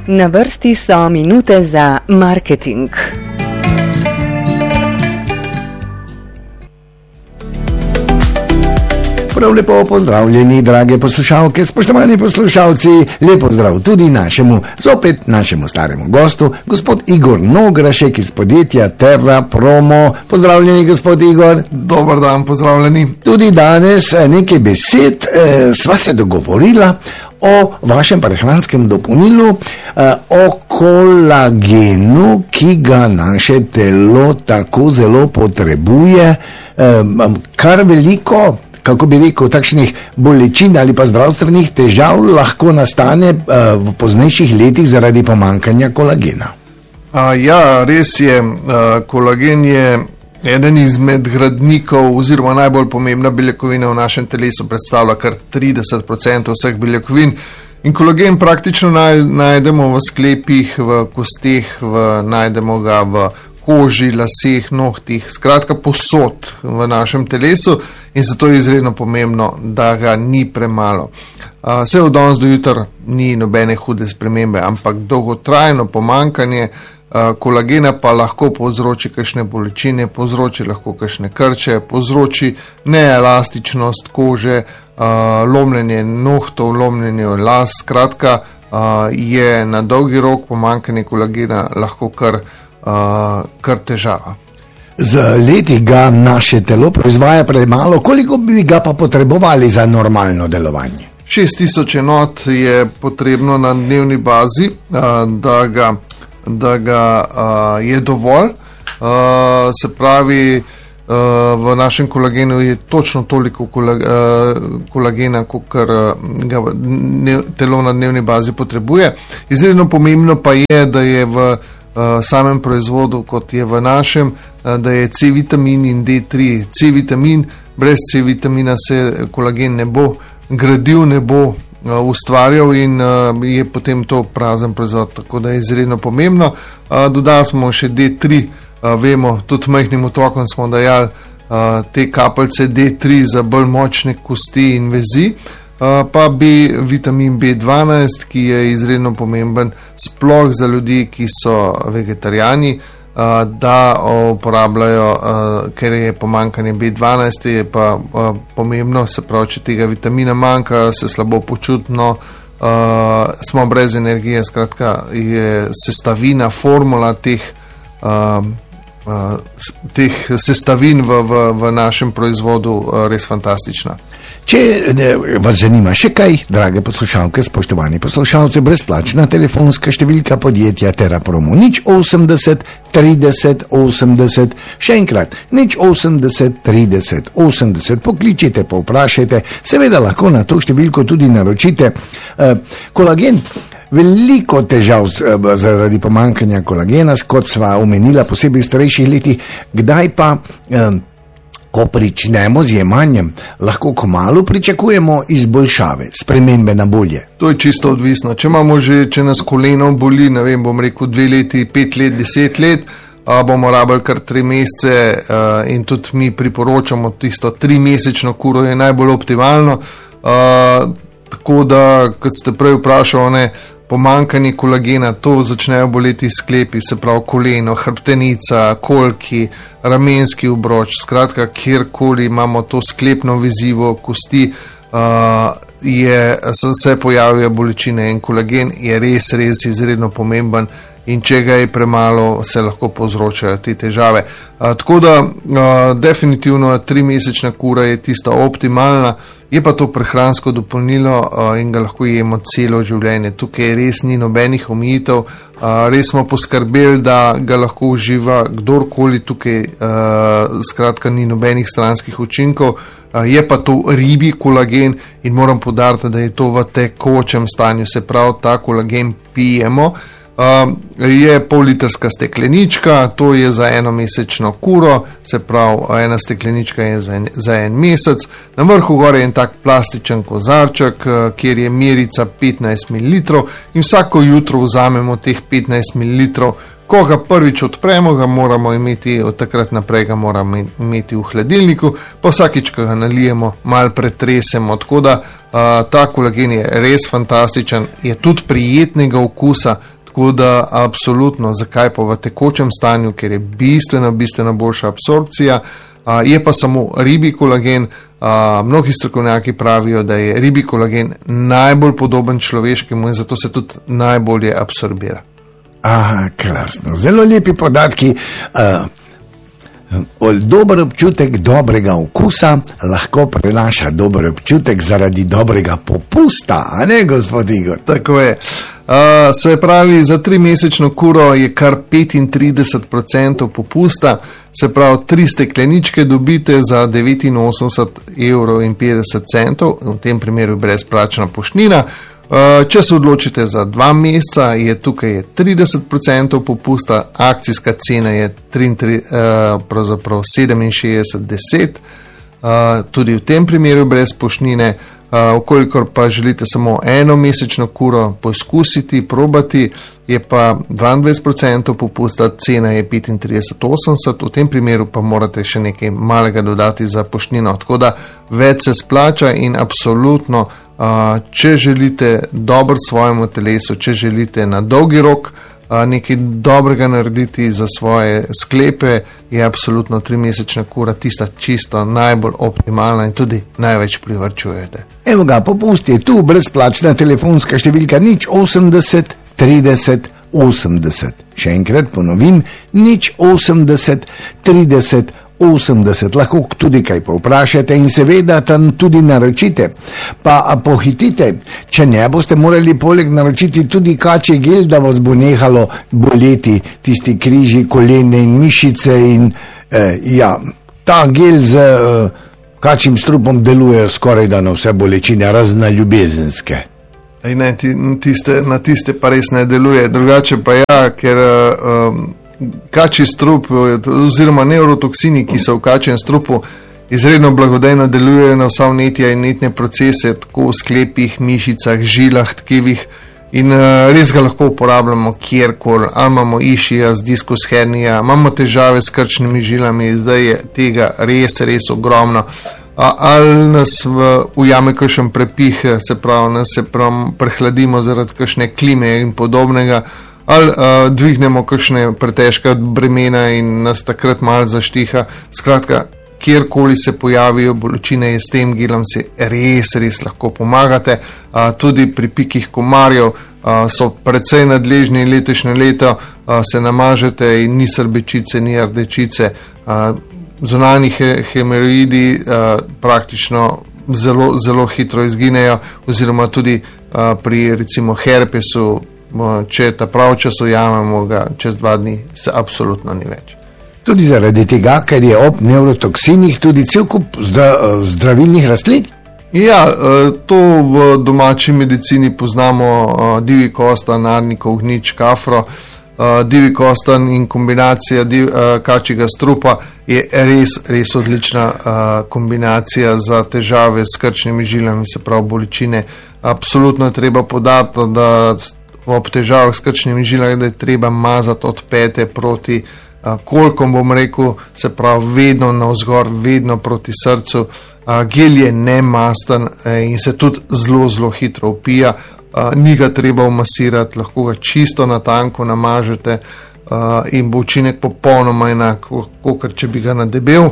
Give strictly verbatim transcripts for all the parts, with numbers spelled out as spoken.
Na vrsti so minute za marketing. Prav lepo pozdravljeni, drage poslušalke, spoštovani poslušalci, lepo zdrav tudi našemu, zopet našemu staremu gostu, gospod Igor Nograšek iz podjetja Terra Promo. Pozdravljeni, gospod Igor. Dobar dan, pozdravljeni. Tudi danes nekaj besed eh, sva se dogovorila o vašem prehranskem dopolnilu, eh, o kolagenu, ki ga naše telo tako zelo potrebuje, eh, kar veliko, kako bi rekel, takšnih bolečin ali pa zdravstvenih težav lahko nastane uh, v poznejših letih zaradi pomankanja kolagena. A, ja, res je. A, kolagen je eden izmed gradnikov oziroma najbolj pomembna beljakovina v našem telesu, predstavlja kar trideset procentov vseh beljakovin. In kolagen praktično naj, najdemo v sklepih, v kosteh, v, najdemo ga v koži, laseh, nohtih, skratka posod v našem telesu in zato je izredno pomembno, da ga ni premalo. Vse od danes do jutra ni nobene hude spremembe, ampak dolgotrajno pomankanje kolagena pa lahko povzroči kakšne bolečine, povzroči lahko kakšne krče, povzroči neelastičnost kože, lomljenje nohtov, lomljenje las, skratka je na dolgi rok pomankanje kolagena lahko kar Uh, kar težava. Z leti ga naše telo proizvaja premalo, koliko bi ga pa potrebovali za normalno delovanje? šest tisoč enot je potrebno na dnevni bazi, uh, da ga, da ga uh, je dovolj. Uh, se pravi, uh, v našem kolagenu je točno toliko kolag, uh, kolagena, kot ga ne, telo na dnevni bazi potrebuje. Izredno pomembno pa je, da je v samem proizvodu, kot je v našem, da je C vitamin in D tri. C vitamin, brez C vitamina se kolagen ne bo gradil, ne bo ustvarjal in je potem to prazen proizvod, tako da je izredno pomembno. Dodali smo še D tri, vemo, tudi majhnim otrokom smo dajali te kapljice D tri za bolj močne kosti in vezi. Uh, pa bi vitamin B dvanajst, ki je izredno pomemben sploh za ljudi, ki so vegetarijani, uh, da uporabljajo, uh, ker je pomankanje B dvanajst, je pa uh, pomembno, se pravi, če tega vitamina manjka, se slabo počutno, uh, smo brez energije, skratka je sestavina, formula teh, uh, uh, teh sestavin v, v, v našem proizvodu uh, res fantastična. Če ne, vas zanima še kaj, drage poslušalke, spoštovani poslušalci, brezplačna telefonska številka podjetja Terra Promo, nič osemdeset trideset osemdeset, še enkrat, nič osemdeset trideset osemdeset, pokličite, povprašajte, seveda lahko na to številko tudi naročite. Eh, kolagen, veliko težav zaradi pomankanja kolagena, kot sva omenila, posebej v starejših letih, kdaj pa eh, ko pričnemo z jemanjem, lahko kmalu pričakujemo izboljšave, spremembe na bolje. To je čisto odvisno. Če imamo že, če nas koleno boli, ne vem, bom rekel dve leti, pet let, deset let, a, bomo rabili kar tri mesece a, in tudi mi priporočamo tisto trimesečno kuro, je najbolj optimalno. A, tako da, kot ste prej vprašali, ne, pomankanje kolagena, to začnejo boleti sklepi, se pravi koleno, hrbtenica, kolki, ramenski obroč, skratka, kjerkoli imamo to sklepno vezivo kosti, uh, je, se pojavijo bolečine in kolagen je res, res izredno pomemben in če ga je premalo, se lahko povzročajo te težave. Uh, tako da, uh, definitivno trimesečna kura je tista optimalna, je pa to prehransko dopolnilo uh, in ga lahko jemo celo življenje. Tukaj res ni nobenih omejitev, uh, res smo poskrbeli, da ga lahko uživa kdorkoli tukaj, uh, skratka ni nobenih stranskih učinkov. Uh, je pa to ribji kolagen in moram poudariti, da je to v tekočem stanju, se pravi, ta kolagen pijemo. Uh, je pollitrska steklenička, to je za enomesečno kuro, se pravi, ena steklenička je za en, za en mesec. Na vrhu gore je en tak plastičen kozarček, uh, kjer je merica petnajst mililitrov in vsako jutro vzamemo teh petnajst mililitrov. Ko ga prvič odpremo, ga moramo imeti, od takrat naprej ga moramo imeti v hladilniku, pa vsakič, ko ga nalijemo, malo pretresemo, tako da uh, ta kolagen je res fantastičen, je tudi prijetnega okusa, tako da absolutno, zakaj pa v tekočem stanju, ker je bistveno, bistveno boljša absorpcija, uh, je pa samo ribji kolagen. Uh, mnogi strokovnjaki pravijo, da je ribji kolagen najbolj podoben človeškemu in zato se tudi najbolje absorbira. Aha, krasno, zelo lepi podatki. Uh, dober občutek dobrega okusa lahko prenaša dober občutek zaradi dobrega popusta, a ne, gospod Igor? Tako je. Uh, se pravi, za trimesečno kuro je kar petintrideset procentov popusta, se pravi, tri stekleničke dobite za devetinosemdeset evrov in petdeset centov, v tem primeru brezplačna poštnina. Uh, če se odločite za dva meseca, je tukaj je trideset procentov popusta, akcijska cena je sedeminšestdeset deset, uh, tudi v tem primeru brez poštnine. Uh, okolikor pa želite samo eno mesečno kuro poskusiti, probati, je pa dvaindvajset procentov popusta, cena je petintrideset osemdeset, v tem primeru pa morate še nekaj malega dodati za poštnino, tako da več se splača in absolutno, uh, če želite dobro svojemu telesu, če želite na dolgi rok uh, nekaj dobrega narediti za svoje sklepe, je absolutno trimesečna kura tista čisto najbolj optimalna in tudi največ privarčujete. Evo ga, popust je tu, brezplačna telefonska številka nič osemdeset trideset osemdeset. Še enkrat ponovim, nič osemdeset trideset osemdeset. Lahko tudi kaj povprašate in seveda tam tudi naročite. Pa pohitite, če ne boste morali poleg naročiti tudi kačji gel, da vas bo nehalo boleti tisti križi, kolene in mišice in eh, ja, ta gel z eh, kačjim strupom deluje skoraj da na vse bolečine, razen na ljubezenske. Ej, ne, tiste, na tiste pa res ne deluje, drugače pa ja, ker um, kačji strup oziroma neurotoksini, ki so v kačjem strupu, izredno blagodejno delujejo na vsa vnetja in vnetne procese, tako v sklepih, mišicah, žilah, tkivih in uh, res ga lahko uporabljamo kjerkoli, ali imamo išias, diskus hernija, imamo težave s krčnimi žilami, zdaj je tega res, res ogromno. Ali nas v, ujame kakšen prepih, se pravi, nas se prav prehladimo zaradi kakšne klime in podobnega, ali uh, dvignemo kakšne pretežke bremena in nas takrat malo zaštiha. Skratka, kjerkoli se pojavijo bolečine, s tem gelom si res, res lahko pomagate. Uh, tudi pri pikih komarjev uh, so precej nadležni letošnje leto, uh, se namažete in ni srbečice, ni rdečice. Uh, Zunanji hemoroidi uh, praktično zelo, zelo hitro izginejo, oziroma tudi uh, pri recimo herpesu, uh, če ta prav čas ujamemo, ga čez dva dni se absolutno ni več. Tudi zaradi tega, ker je ob nevrotoksinih tudi cel kup zdra, zdravilnih rastlin? Ja, uh, to v domači medicini poznamo uh, divji kostan, narnikov gnjič, kafro. Uh, divji kostan in kombinacija div, uh, kačjega strupa je res, res odlična uh, kombinacija za težave s krčnimi žilami, se pravi bolečine. Absolutno je treba podariti, da ob težavah s krčnimi žilami, da je treba mazati od pete proti uh, kolkom, bom rekel, se pravi vedno navzgor, vedno proti srcu. Uh, gel je nemasten uh, in se tudi zelo, zelo hitro upija. Uh, ni ga treba umasirati, lahko ga čisto na tanko namažete uh, in bo učinek popolnoma enak, kot če bi ga nadebel.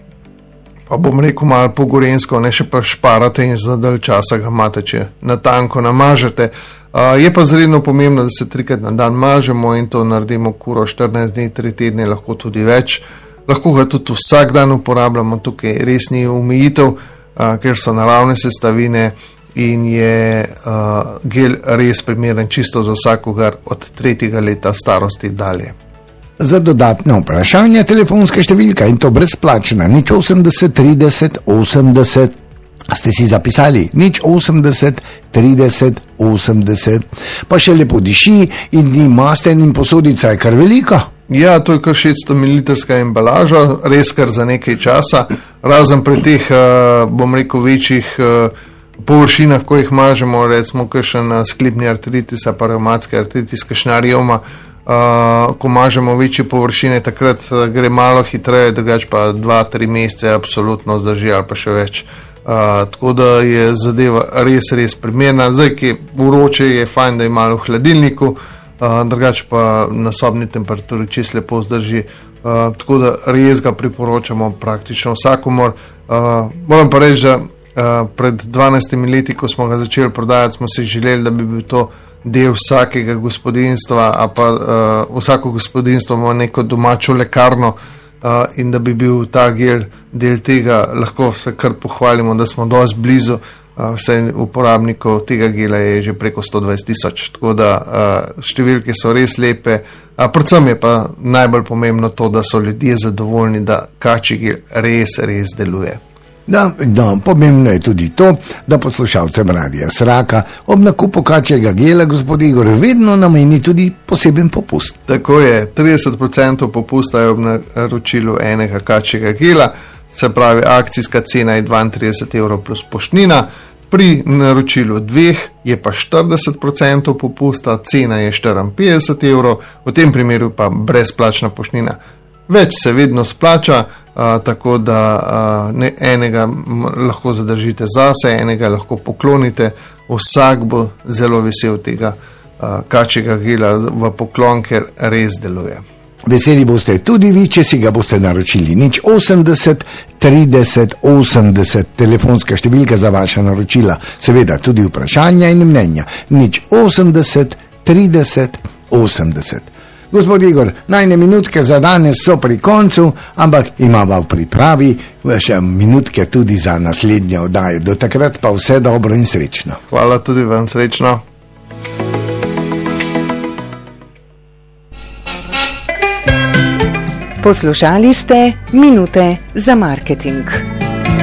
Pa bom rekel malo po gorensko, ne še pa šparate in za dalj časa ga imate, če na tanko namažete. Uh, je pa zredno pomembno, da se trikrat na dan mažemo in to naredimo kuro štirinajst dni, tri tedne, lahko tudi več. Lahko ga tudi vsak dan uporabljamo, tukaj res ni omejitev, uh, ker so naravne sestavine. In je uh, gel res primeren čisto za vsakogar od tretjega leta starosti dalje. Za dodatne vprašanja telefonska številka in to brezplačna, nič osemdeset trideset osemdeset. Ste si zapisali? nič osemdeset trideset osemdeset. Pa še lepo diši in ni masten in posodica je kar velika. Ja, to je kar šeststo mililitrska embalaža, res kar za nekaj časa, razen pri teh, uh, bom rekel, večjih uh, površinah, ko jih mažemo, recimo kakšen sklepni artritis, pa revmatski artritis, kakšna reuma, uh, ko mažemo večje površine, takrat gre malo hitreje, drugače pa dva, tri mesece absolutno zdrži ali pa še več. Uh, tako da je zadeva res, res primerna. Zdaj, ki je vroče, je fajn, da je malo v hladilniku, uh, drugače pa na sobni temperaturi čisto lepo zdrži. Uh, tako da res ga priporočamo praktično vsakomor. Uh, moram pa reči, da uh, pred dvanajstimi leti, ko smo ga začeli prodajati, smo si želeli, da bi bil to del vsakega gospodinjstva, a pa uh, vsako gospodinjstvo ima neko domačo lekarno uh, in da bi bil ta gel del tega, lahko se kar pohvalimo, da smo dosti blizu. Uh, vse uporabnikov tega gela je že preko sto dvajset tisoč, tako da uh, številke so res lepe, a predvsem je pa najbolj pomembno to, da so ljudje zadovoljni, da kačji gel res, res deluje. Da, da, pomembno je tudi to, da poslušalcem Radia Sraka ob nakupu kačjega gela gospod Igor vedno nameni tudi poseben popust. Tako je, trideset procentov popusta je ob naročilu enega kačjega gela, se pravi, akcijska cena je dvaintrideset evrov plus poštnina, pri naročilu dveh je pa štirideset procentov popusta, cena je štiriinpetdeset evrov, v tem primeru pa brezplačna poštnina. Več se vedno splača, a, tako da a, ne, enega m, lahko zadržite zase, enega lahko poklonite, vsak bo zelo vesel tega a, kačjega gela v poklon, ker res deluje. Veseli boste tudi vi, če si ga boste naročili. Nič osemdeset trideset osemdeset, telefonska številka za vaša naročila, seveda tudi vprašanja in mnenja. Nič osemdeset trideset osemdeset. Gospod Igor, najne minutke za danes so pri koncu, ampak imava v pripravi še minutke tudi za naslednjo oddajo. Do takrat pa vse dobro in srečno. Hvala tudi vam, srečno. Poslušali ste Minute za marketing.